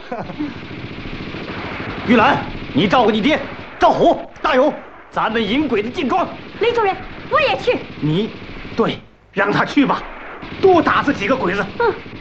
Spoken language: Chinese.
玉兰，你照顾你爹。赵虎、大勇，咱们引鬼子进庄。 雷主任，我也去。 对，让他去吧，多打死几个鬼子。 嗯。